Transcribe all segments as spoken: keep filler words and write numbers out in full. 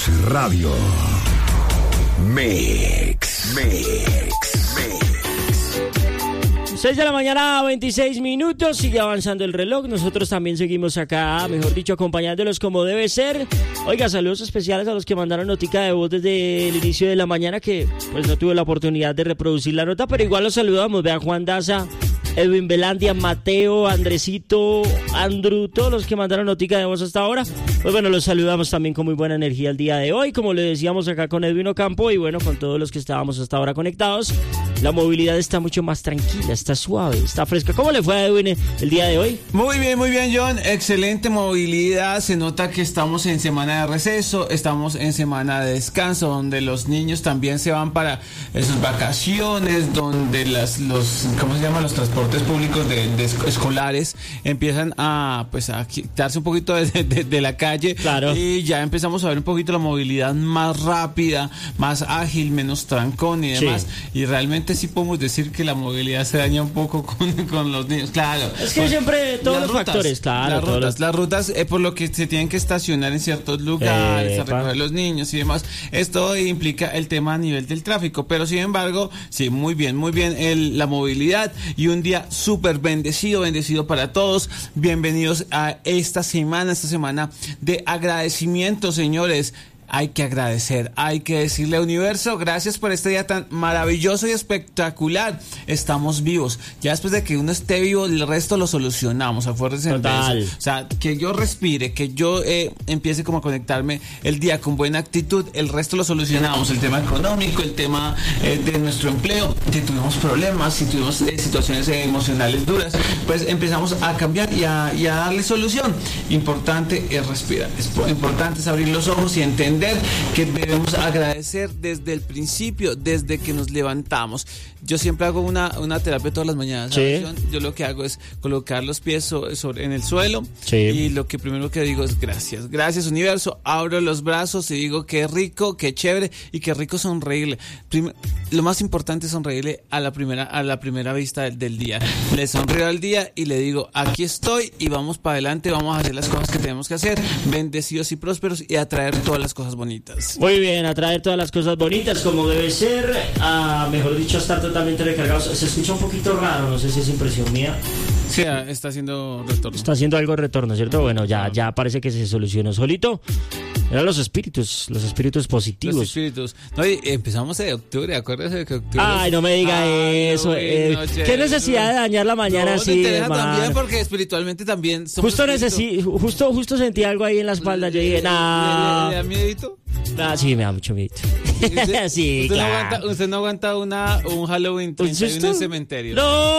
Radio. Mix, Mix, Mix. seis de la mañana, veintiséis minutos, sigue avanzando el reloj. Nosotros también seguimos acá, mejor dicho, acompañándolos como debe ser. Oiga, saludos especiales a los que mandaron notica de voz desde el inicio de la mañana, que pues no tuve la oportunidad de reproducir la nota, pero igual los saludamos. Vean, Juan Daza, Edwin Belandia, Mateo, Andresito, Andrew, todos los que mandaron notica de voz hasta ahora. Pues bueno, los saludamos también con muy buena energía el día de hoy, como le decíamos acá con Edwin Ocampo, y bueno, con todos los que estábamos hasta ahora conectados. La movilidad está mucho más tranquila, está suave, está fresca. ¿Cómo le fue a Edwin el día de hoy? Muy bien, muy bien, John. Excelente movilidad. Se nota que estamos en semana de receso, estamos en semana de descanso, donde los niños también se van para sus vacaciones, donde las, los, ¿cómo se llama? Los transportes públicos de, de escolares empiezan a, pues, a quitarse un poquito de, de, de la calle. Claro. Y ya empezamos a ver un poquito la movilidad más rápida, más ágil, menos trancón y demás. Sí. Y realmente sí podemos decir que la movilidad se daña un poco con, con los niños, claro. Es que pues, siempre todos los rutas, factores, claro. Las rutas, los... las rutas eh, por lo que se tienen que estacionar en ciertos lugares, Epa. a recoger los niños y demás. Esto implica el tema a nivel del tráfico, pero sin embargo, sí, muy bien, muy bien el, la movilidad y un día súper bendecido, bendecido para todos. Bienvenidos a esta semana, esta semana de agradecimiento, señores. Hay que agradecer, hay que decirle al universo, gracias por este día tan maravilloso y espectacular. Estamos vivos. Ya después de que uno esté vivo, el resto lo solucionamos. Acuérdense de eso. O sea, que yo respire, que yo eh, empiece como a conectarme el día con buena actitud, el resto lo solucionamos. El tema económico, el tema eh, de nuestro empleo, si tuvimos problemas, si tuvimos eh, situaciones eh, emocionales duras, pues empezamos a cambiar y a, y a darle solución. Importante es respirar, es importante es abrir los ojos y entender que debemos agradecer desde el principio, desde que nos levantamos. Yo siempre hago una, una terapia todas las mañanas. Sí. Yo lo que hago es colocar los pies sobre, sobre, en el suelo, sí. Y lo que primero que digo es gracias, gracias universo. Abro los brazos y digo qué rico, qué chévere y qué rico sonreírle. Prim- lo más importante es sonreírle a la primera, a la primera vista del, del día. Le sonrío al día y le digo aquí estoy y vamos para adelante, vamos a hacer las cosas que tenemos que hacer, bendecidos y prósperos y atraer todas las cosas bonitas. Muy bien, atraer todas las cosas bonitas como debe ser, a, mejor dicho, estar totalmente recargados. Se escucha un poquito raro, no sé si es impresión mía. Sí, está haciendo retorno. Está haciendo algo de retorno, ¿cierto? Bueno, ya, ya parece que se solucionó solito. Eran los espíritus, los espíritus positivos. Los espíritus. No, y empezamos de octubre, acuérdese que octubre. Ay, no me diga Ay, eso. Eh, no, ¿Qué necesidad de dañar la mañana no, así? No, también porque espiritualmente también somos justo necesito, justo, justo sentí algo ahí en la espalda. Yo dije, nah. ¿Le, le, le da miedito? Ah, sí, me da mucho miedo. ¿Usted, sí, usted, claro. no aguanta, usted no aguanta una, un Halloween treinta y uno en el cementerio.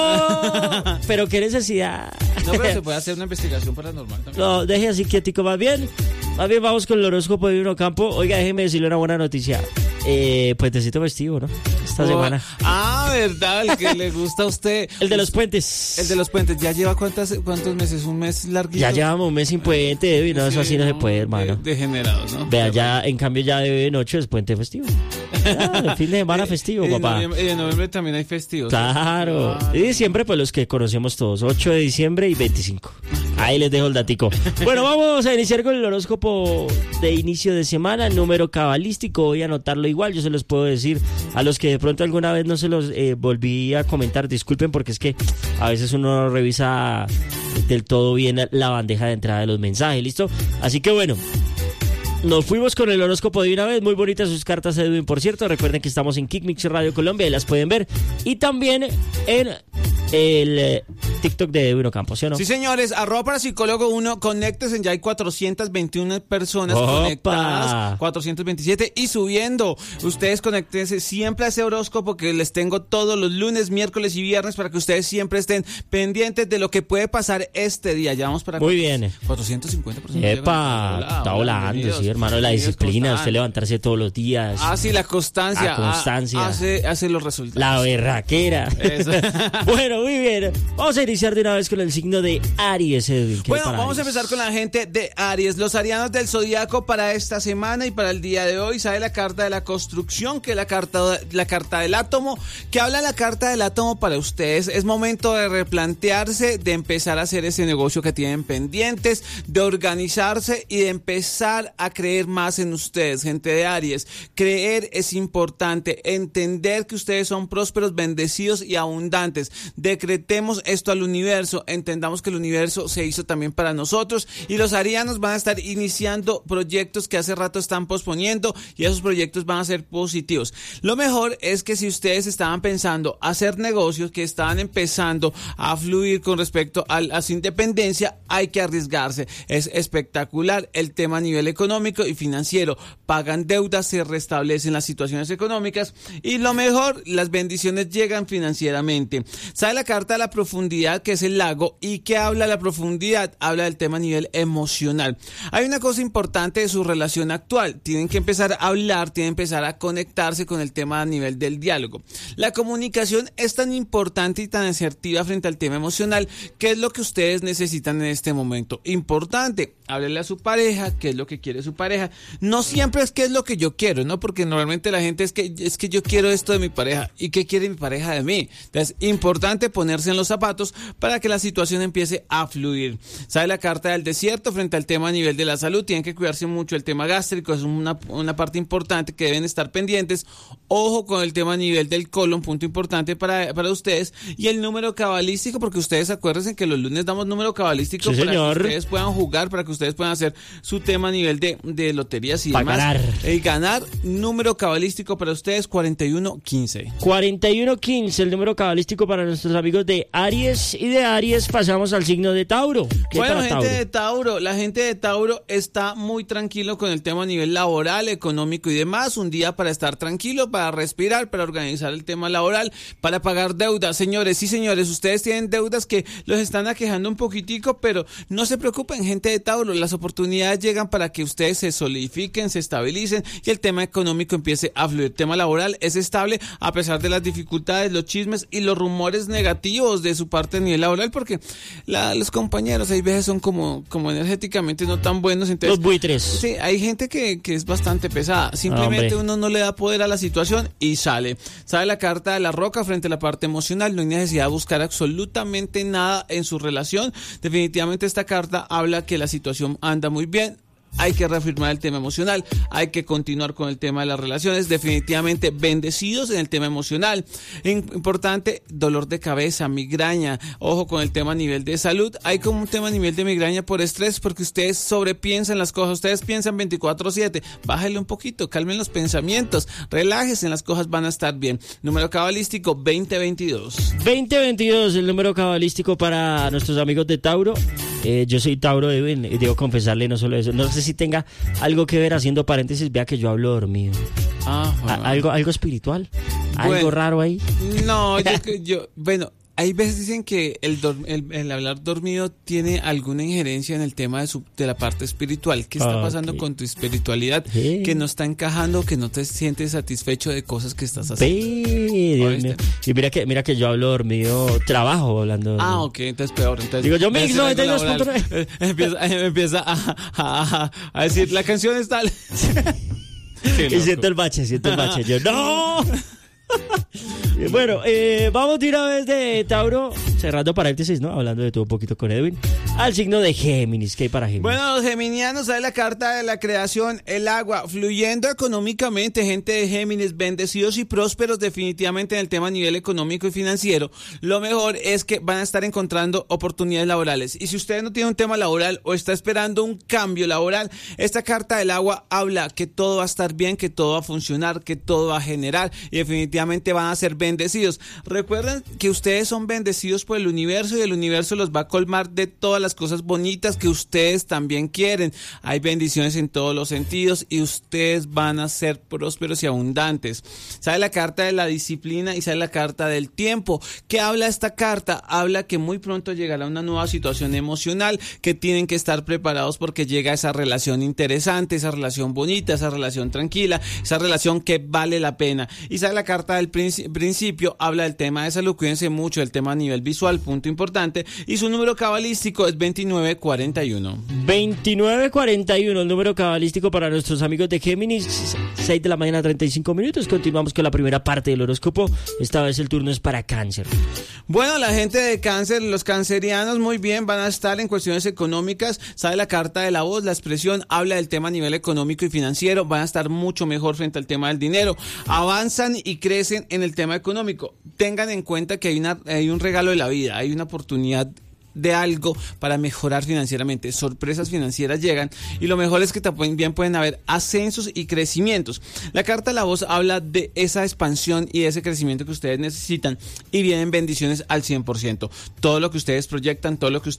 No, pero qué necesidad. No, pero se puede hacer una investigación paranormal también. No, deje así quietico. Más bien, más bien vamos con el horóscopo de Edwin Ocampo. Oiga, déjeme decirle una buena noticia. Eh, puentecito festivo, ¿no? Esta oh, semana. Ah, verdad, el que le gusta a usted. El de los puentes. El de los puentes. ¿Ya lleva cuántas, cuántos meses? ¿Un mes larguito? Ya llevamos un mes sin puente, Edwin. No, sí, eso así no, no se puede, hermano. De, degenerados, ¿no? Vea, ya, en cambio, ya de noche es puente festivo. Ah, el fin de semana festivo, y papá. Y en noviembre también hay festivos. Claro. Ah, y diciembre, pues los que conocemos todos. ocho de diciembre y veinticinco. Ahí les dejo el datico. Bueno, vamos a iniciar con el horóscopo de inicio de semana, número cabalístico. Voy a anotarlo igual, yo se los puedo decir a los que de pronto alguna vez no se los eh, volví a comentar. Disculpen porque es que a veces uno no revisa del todo bien la bandeja de entrada de los mensajes, ¿listo? Así que bueno, nos fuimos con el horóscopo de una vez. Muy bonitas sus cartas, Edwin, por cierto. Recuerden que estamos en Kickmix Radio Colombia y las pueden ver. Y también en el eh, TikTok de Edwin Ocampo, ¿sí o no? Sí, señores, arroba para psicólogo uno, conéctense, ya hay cuatrocientas veintiuna personas Opa. conectadas, cuatrocientas veintisiete y subiendo. Ustedes conéctense siempre a ese horóscopo que les tengo todos los lunes, miércoles y viernes para que ustedes siempre estén pendientes de lo que puede pasar este día. Ya vamos para Muy bien. cuatrocientas cincuenta personas. Epa, hola, está hola, volando, sí, hermano, la disciplina, usted levantarse todos los días. Ah, sí, la constancia. La constancia. Hace, hace los resultados. La berraquera. Eso. Bueno, Bueno, muy bien. Vamos a iniciar de una vez con el signo de Aries, Edwin. Bueno, vamos Aries? a empezar con la gente de Aries. Los arianos del zodiaco para esta semana y para el día de hoy sale la carta de la construcción, que es la carta, la carta del átomo, que habla la carta del átomo para ustedes. Es momento de replantearse, de empezar a hacer ese negocio que tienen pendientes, de organizarse y de empezar a creer más en ustedes, gente de Aries. Creer es importante, entender que ustedes son prósperos, bendecidos y abundantes. Decretemos esto al universo, entendamos que el universo se hizo también para nosotros y los arianos van a estar iniciando proyectos que hace rato están posponiendo y esos proyectos van a ser positivos. Lo mejor es que si ustedes estaban pensando hacer negocios, que estaban empezando a fluir con respecto a, a su independencia, hay que arriesgarse. Es espectacular el tema a nivel económico y financiero. Pagan deudas, se restablecen las situaciones económicas y lo mejor, las bendiciones llegan financieramente. Sale la carta de la profundidad, que es el lago, y que habla de la profundidad, habla del tema a nivel emocional. Hay una cosa importante de su relación actual, tienen que empezar a hablar, tienen que empezar a conectarse con el tema a nivel del diálogo. La comunicación es tan importante y tan asertiva frente al tema emocional, que es lo que ustedes necesitan en este momento. Importante, háblele a su pareja, qué es lo que quiere su pareja. No siempre es qué es lo que yo quiero, ¿no? Porque normalmente la gente es que, es que yo quiero esto de mi pareja, ¿y qué quiere mi pareja de mí? Entonces, importante ponerse en los zapatos para que la situación empiece a fluir. Sale la carta del desierto frente al tema a nivel de la salud, tienen que cuidarse mucho el tema gástrico, es una, una parte importante que deben estar pendientes. Ojo con el tema a nivel del colon, punto importante para, para ustedes, y el número cabalístico, porque ustedes acuérdense que los lunes damos número cabalístico, sí, para señor, que ustedes puedan jugar, para que ustedes puedan hacer su tema a nivel de, de loterías y para demás. Ganar. El ganar, número cabalístico para ustedes cuarenta y uno quince. cuarenta y uno quince, el número cabalístico para nuestros amigos de Aries, y de Aries pasamos al signo de Tauro. Bueno, para gente Tauro? de Tauro, la gente de Tauro está muy tranquilo con el tema a nivel laboral, económico y demás. Un día para estar tranquilo, para respirar, para organizar el tema laboral, para pagar deudas. Señores, sí señores, ustedes tienen deudas que los están aquejando un poquitico, pero no se preocupen, gente de Tauro, las oportunidades llegan para que ustedes se solidifiquen, se estabilicen y el tema económico empiece a fluir. El tema laboral es estable a pesar de las dificultades, los chismes y los rumores negativos de su parte a nivel laboral, porque la, los compañeros hay veces son como, como energéticamente no tan buenos. Entonces, los buitres. Sí, hay gente que, que es bastante pesada. Simplemente Hombre. uno no le da poder a la situación y sale. Sale la carta de la roca frente a la parte emocional. No hay necesidad de buscar absolutamente nada en su relación. Definitivamente esta carta habla que la situación anda muy bien. Hay que reafirmar el tema emocional, hay que continuar con el tema de las relaciones, definitivamente bendecidos en el tema emocional. Importante, dolor de cabeza, migraña, ojo con el tema a nivel de salud. Hay como un tema a nivel de migraña por estrés, porque ustedes sobrepiensan las cosas, ustedes piensan veinticuatro siete, bájenle un poquito, calmen los pensamientos, relájense, las cosas van a estar bien. Número cabalístico veinte veintidós. veinte veintidós, el número cabalístico para nuestros amigos de Tauro. Eh, yo soy Tauro, Edwin, y debo confesarle no solo eso, no sé si tenga algo que ver, haciendo paréntesis, vea que yo hablo dormido. Ajá. ¿A- algo, algo espiritual, algo Bueno, raro ahí. No, yo, yo bueno, hay veces dicen que el, dor- el, el hablar dormido tiene alguna injerencia en el tema de, su, de la parte espiritual. ¿Qué está Ah, pasando ok. con tu espiritualidad? Sí. Que no está encajando, que no te sientes satisfecho de cosas que estás haciendo. Ve, Dios ¿Oíste? mío. Y mira que, mira que yo hablo dormido, trabajo hablando dormido. Ah, ok, entonces peor. Entonces, Digo, yo debe Mix ser algo noventa y dos punto laboral. nueve. Eh, Empieza, eh, empieza a, a- a- a decir, la canción es tal. Qué Y loco. siento el bache, siento el bache. Yo, ¡no! Bueno, eh, vamos de una vez de Tauro, cerrando paréntesis, ¿no? Hablando de todo un poquito con Edwin, al signo de Géminis. ¿Qué hay para Géminis? Bueno, los geminianos, sale la carta de la creación, el agua, fluyendo económicamente, gente de Géminis, bendecidos y prósperos definitivamente en el tema a nivel económico y financiero. Lo mejor es que van a estar encontrando oportunidades laborales. Y si usted no tiene un tema laboral o está esperando un cambio laboral, esta carta del agua habla que todo va a estar bien, que todo va a funcionar, que todo va a generar y definitivamente van a ser bendecidos. Recuerden que ustedes son bendecidos por el universo y el universo los va a colmar de todas las cosas bonitas que ustedes también quieren. Hay bendiciones en todos los sentidos y ustedes van a ser prósperos y abundantes. Sale la carta de la disciplina y sale la carta del tiempo. ¿Qué habla esta carta? Habla que muy pronto llegará una nueva situación emocional, que tienen que estar preparados porque llega esa relación interesante, esa relación bonita, esa relación tranquila, esa relación que vale la pena. Y sale la carta del principio, habla del tema de salud, cuídense mucho del tema a nivel visual, punto importante, y su número cabalístico es veintinueve cuarenta y uno. veintinueve cuarenta y uno, el número cabalístico para nuestros amigos de Géminis. Seis de la mañana, treinta y cinco minutos. Continuamos con la primera parte del horóscopo. Esta vez el turno es para Cáncer. Bueno, la gente de Cáncer, los cancerianos muy bien, van a estar en cuestiones económicas. Sale la carta de la voz, la expresión habla del tema a nivel económico y financiero. Van a estar mucho mejor frente al tema del dinero. Avanzan y crecen en el tema económico. Tengan en cuenta que hay, una, hay un regalo de la vida, hay una oportunidad de algo para mejorar financieramente. Sorpresas financieras llegan y lo mejor es que también pueden haber ascensos y crecimientos. La carta de la voz habla de esa expansión y ese crecimiento que ustedes necesitan y vienen bendiciones al cien por ciento. Todo lo que ustedes proyectan, todo lo que ustedes